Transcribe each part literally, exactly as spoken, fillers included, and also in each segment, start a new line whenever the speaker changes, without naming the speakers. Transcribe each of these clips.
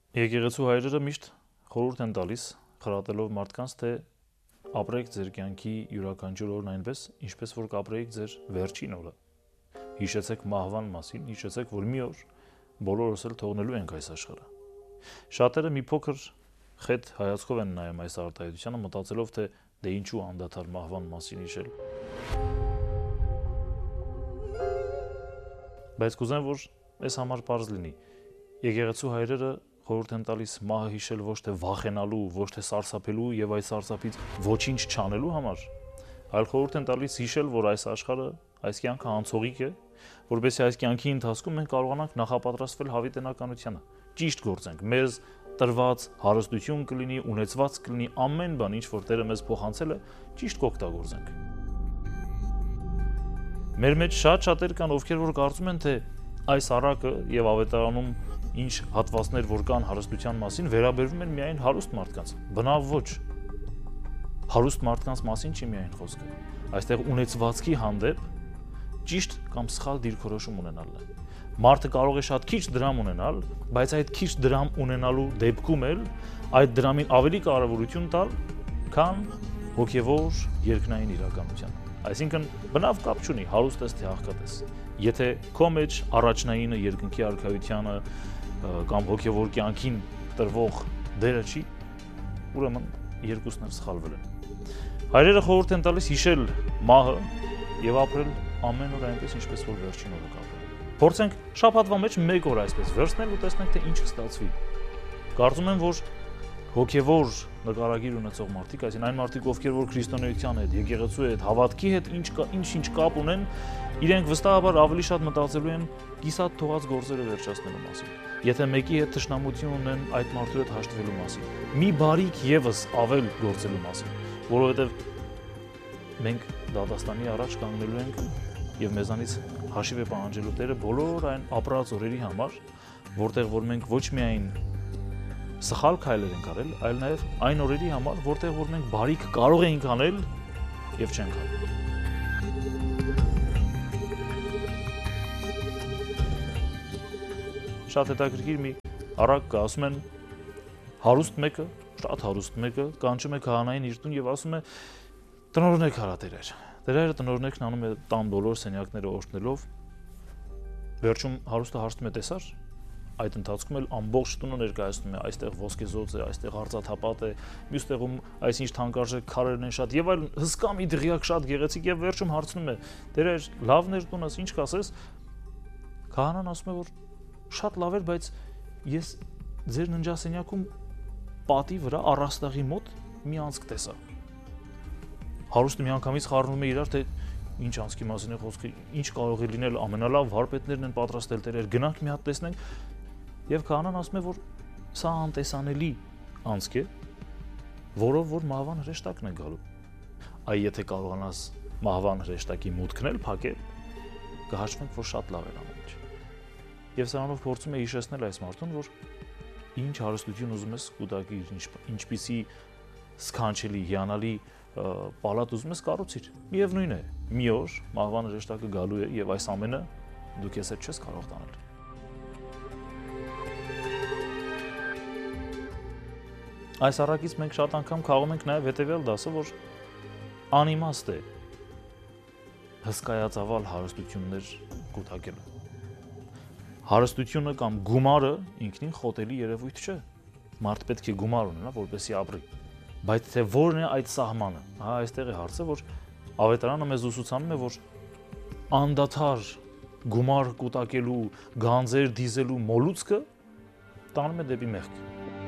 Եկեղեցու հայրերը միշտ խորհուրդ են տալիս, խրատելով մարդկանց, թե ապրեք ձեր կյանքի յուրաքանչյուր օրն այնպես, ինչպես որ կապրեիք ձեր վերջին օրը։ Հիշեցեք մահվան մասին, հիշեցեք, որ մի օր բոլորս էլ թողնելու ենք այս աշխարհը։ Շատերը մի փոքր խետ հայացքով են նայում այս արտահայտությանը, մտածելով, թե դե ինչու անդադար մահվան մասին հիշել։ Բայց կուզեմ, որ այս համար պարզ լինի։ Եկեղեցու հայրերը խորհուրդ են տալիս մահը հիշել ոչ թե վախենալու, ոչ թե սարսափելու եւ այս սարսափից ոչինչ չանելու համար, այլ խորհուրդ են տալիս հիշել, որ այս աշխարհը, այս կյանքը անցողիկ է, որովհետեւ այս կյանքի ընթացքում մենք կարողանանք նախապատրաստվել հավիտենականությանը, ճիշտ գործենք, մեզ տրված հարստություն կլինի, ունեցված կլինի, ամեն բան, ինչ որ Տերը մեզ փոխանցել է, ճիշտ կօգտագործենք։ Մեր մեջ շատ շատեր կան, ովքեր որ կարծում են, թե այս առակը եւ ավետարանում ինչ հատվածներ որ կան հարստության մասին վերաբերվում են միայն հարուստ մարդկանց։ Բնավ ոչ։ Հարուստ մարդկանց մասին չի միայն խոսքը։ Այստեղ ունեցվածքի հանդեպ ճիշտ կամ սխալ դիրքորոշում ունենալն է։ Մարդը կարող է շատ քիչ դրամ ունենալ, բայց այդ քիչ դրամ ունենալու դեպքում էլ այդ դրամին ավելի կարևորություն տալ, քան հոգևոր երկնային իրականությանը։ Այսինքն բնավ կապ չունի հարուստ ես թե աղքատ ես։ Եթե քո մեջ առաջնայինը երկնքի արքայությանը կամ հոգևոր կյանքին տրվող դերը չի, ուրեմն երկուսն էլ սխալվել են։ Հայրերը խորհուրդ են տալիս հիշել մահը եւ ապրել ամեն օր այնպես, ինչպես որ վերջին օրը կապրել։ Փորձենք շաբաթվա մեջ մեկ օր այսպես վերցնել ու տեսնենք, թե ինչ կստացվի։ Կարծում եմ, որ հոգևոր նկարագիր ունեցող մարդիկ, այսինքն այն մարդիկ, ովքեր որ քրիստոնեության հետ, եկեղեցու հետ, հավատքի հետ ինչ-ինչ կապ ունեն, իրենք վստահաբար ավելի շատ մտածելու են կիսատ թողած գործերը վերջացնելու մասին։ Եթե մեկի հետ թշնամություն ունեն, այդ մարդու հետ հաշտվելու մասին։ Մի բարիք եւս ավել գործելու մասին, որովհետեւ մենք դատաստանի առաջ կանգնելու ենք եւ մեզանից հաշիվ է պահանջելու Տերը բոլոր այն ապրած օրերի համար, որտեղ որ մենք ոչ միայն սխալ քայլեր ենք արել, այլ նաեւ այն օրերի համար, որտեղ որ մենք բարիք կարող էինք անել եւ չենք անել։ Շատ հետաքրքիր մի առակ կա, ասում են հարուստ մեկը, շատ հարուստ մեկը կանչում է քահանային իր տուն եւ ասում է տնօրինեք արա տերեր։ Տերերը տնօրինեքն անում է տան բոլոր սենյակները օրհնելով։ Վերջում հարուստը հարցնում է տեսար, այդ ընթացքում էլ ամբողջ տունը ներկայացնում է, այստեղ ոսկեզոծ է, այստեղ արծաթապատ է, մյուս տեղում այսինչ թանկարժեք քարերն են շատ եւ այլ հսկա մի դղյակ շատ գեղեցիկ եւ վերջում հարցնում է տերեր լավն էր տունս, ինչ կասես։ Քահանան ասում է, որ շատ լավ էր, բայց ես ձեր ննջասենյակում պատի վրա առաստաղի մոտ մի անցք տեսա։ Հարուստը միանգամից խառնում է իրար, թե ինչ անցքի մասին է խոսքը, ինչ կարող է լինել, ամենալավ վարպետներն են պատրաստել տերեր, գնանք մի հատ տեսնենք։ Եվ քահանան ասում է, որ սա անտեսանելի անցք է, որով որ մահվան հրեշտակն է գալու։ Այ եթե կարողանաս մահվան հրեշտակի մուտքն էլ փակել, կհաշվենք, որ շատ լավ էր ամեն ինչ։ Եվ սրանով փորձում է հիշեցնել այս մարդուն, որ ինչ հարստություն ուզում ես կուտակիր, ինչպիսի սքանչելի, հիանալի պալատ ուզում ես կառուցիր։ Միևնույն է, մի օր մահվան հրեշտակը գալու է եւ այս ամենը դու քեզ հետ չես կարող տանել։ Այս առակից մենք շատ անգամ քաղում ենք նաեւ հետեւյալ դասը, որ անիմաստ է հսկայածավալ հարստություններ կուտակելը։ Հարստությունը կամ գումարը ինքնին խոտելի երևույթ չէ։ Մարդ պետք է գումար ունենա, որպեսզի ապրի։ Բայց թե որն է այդ սահմանը, հա այստեղ է հարցը, որ ավետարանը մեզ ուսուցանում է, որ անդադար գումար կուտակելու, գանձեր դիզելու մոլուցքը տանում է դեպի մեղք։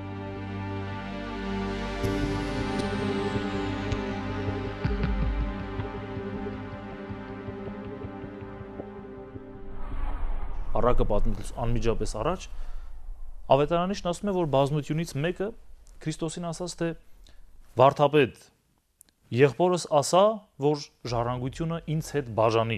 Առակը պատմելուց անմիջապես առաջ ավետարանիչն ասում է, որ բազմությունից մեկը Քրիստոսին ասաց, թե վարդապետ, եղբորս ասա, որ ժառանգությունը ինձ հետ բաժանի։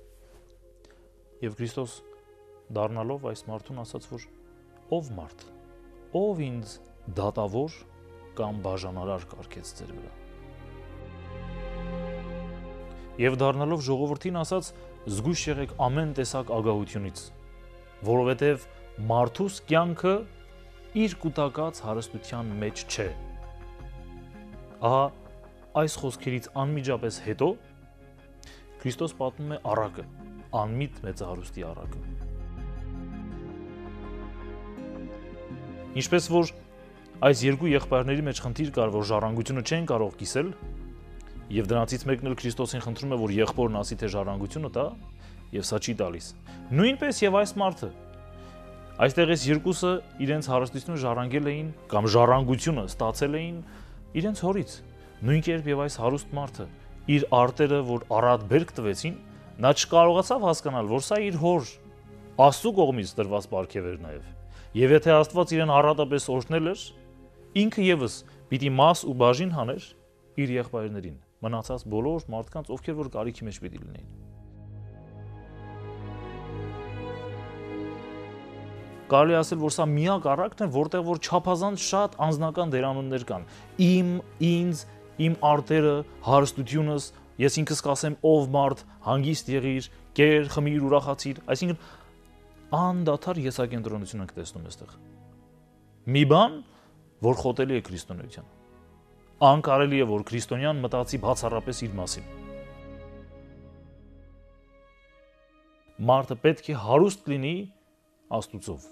Եվ Քրիստոս դառնալով այս մարդուն ասաց, որ ով մարդ, ով ինձ դատավոր կամ բաժանարար կարգեց ձեր վրա։ Եվ դառնալով ժողովրդին ասաց, զգույշ եղեք ամեն տեսակ ագահությունից, որովհետև մարդուս կյանքը իր կուտակած հարստության մեջ չէ։ Ահա այս խոսքերից անմիջապես հետո Քրիստոս պատմում է առակը, անմիտ մեծահարուստի առակը։ Ինչպես որ այս երկու եղբայրների մեջ խնդիր կար, որ ժառանգությունը չեն կարող կիսել, եւ դրանցից մեկն էլ Քրիստոսին խնդրում է, որ եղբորն ասի թե ժառանգությունը տա, եւ սա չի տալիս։ Նույնպես եւ այս մարդը այստեղ այս երկուսը իրենց հարստությունը ժառանգել էին կամ ժառանգությունը ստացել էին իրենց հորից։ Նույն կերպ եւ այս հարուստ մարդը իր արտերը, որ առատ բերք տվեցին, նա չկարողացավ հասկանալ, որ սա իր հոր Աստծո կողմից տրված պարգև էր նաեւ։ Եվ եթե Աստված իրեն առատապես օրհնել էր, ինքը եւս պիտի մաս ու բաժին հաներ իր եղբայրներին, մնացած բոլոր մարդկանց, ովքեր որ կարիքի մեջ պիտի լինեին։ Կարելի ասել, որ սա միակ առակն է, որտեղ որ չափազանց շատ անձնական դերանուններ կան։ Իմ, ինձ, իմ արտերը, հարստությունս, ես ինքս կասեմ ով մարդ, հանգիստ եղիր, կեր, խմիր, ուրախացիր, այսինքն անդադար եսակենտրոնություն ենք տեսնում այստեղ։ Մի բան, որ խոտելի է քրիստոնեության։ Անկարելի է, որ քրիստոնյան մտածի բացառապես իր մասին։ Մարդը պետք է հարուստ լինի Աստուծով։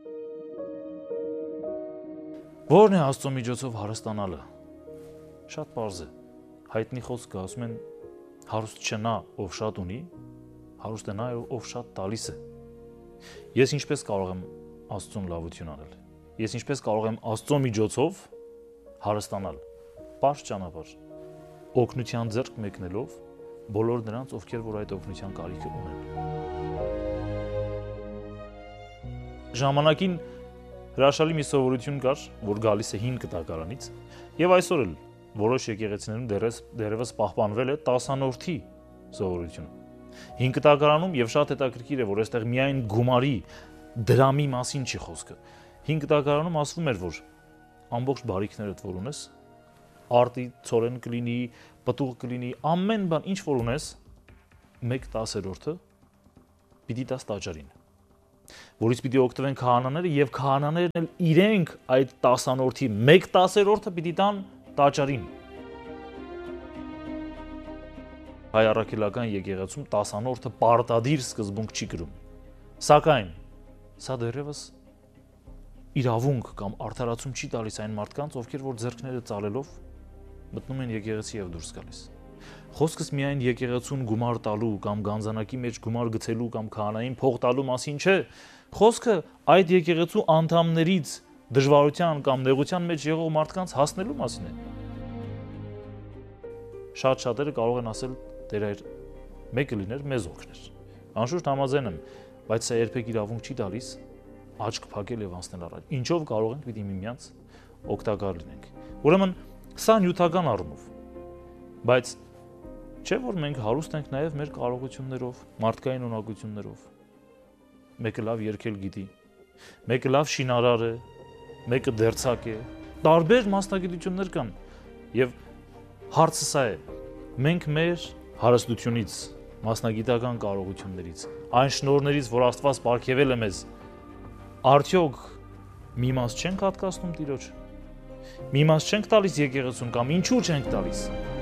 Որն է Աստծո միջոցով հարստանալը։ Շատ պարզ է։ Հայտնի խոսք կա, ասում են հարուստ չէ նա, ով շատ ունի, հարուստ է նա, ով շատ տալիս է։ Ես ինչպես կարող եմ Աստծուն լավություն անել։ Ես ինչպես կարող եմ Աստծո միջոցով հարստանալ։ Պարզ ճանապարհ։ Օգնության ձեռք մեկնելով բոլոր նրանց, ովքեր որ այդ օգնության կարիքը ունեն։ Ժամանակին հրաշալի մի սովորություն կար, որ գալիս է հին կտակարանից, եւ այսօր էլ որոշ եկեղեցիներում դեռևս պահպանվել է տասանորդի սովորությունը։ Հին կտակարանում եւ շատ հետաքրքիր է, որ այստեղ միայն գումարի, դրամի մասին չի խոսքը։ Հին կտակարանում ասվում էր, որ ամբողջ բարիքներդ որ ունես, արտի ծորեն կլինի, պտուղ կլինի, ամեն բան ինչ որ ունես, մեկ տասերորդը պիտի տաս տաճարին, որից պիտի օգտվեն քահանաները եւ քահանաներն էլ իրենք այդ տասանորդի մեկ տասերորդը պիտի տան տաճարին։ Հայ առաքելական եկեղեցում տասանորդը պարտադիր սկզբունք չի կրում։ Սակայն սա դեռևս իրավունք կամ արդարացում չի տալիս այն մարդկանց, ովքեր որ ձեռքները ծալելով մտնում են եկեղեցի եւ դուրս գալիս։ Խոսքս միայն եկեղեցուն գումար տալու կամ գանձանակի մեջ գումար գցելու կամ քահանային փող տալու մասին չէ։ Խոսքը այդ եկեղեցու անդամներից դժվարության կամ նեղության մեջ եղող մարդկանց հասնելու մասին է։ Շատ շատերը կարող են ասել, Տեր այր մեկը լիներ մեզ օգներ։ Անշուշտ համաձայն եմ, բայց սա երբեք իրավունք չի տալիս աչք փակել եւ անցնել առաջ։ Ինչով կարող ենք պիտի միմյանց օգտակար լինենք։ Ուրեմն սա նյութական առումով, բայց չէ որ մենք հարուստ ենք նաեւ մեր կարողություններով, մարդկային ունակություններով։ Մեկը լավ երգել գիտի, մեկը լավ շինարար է, մեկը դերձակ է, տարբեր մասնագիտություններ կան եւ հարցը սա է. մենք մեր հարստությունից, մասնագիտական կարողություններից, այն շնորհներից, որ Աստված պարգևել է մեզ, արդյոք մի մաս չենք հատկացնում Տիրոջ։ Մի մաս չենք տալիս եկեղեցուն կամ ինչու չենք տալիս։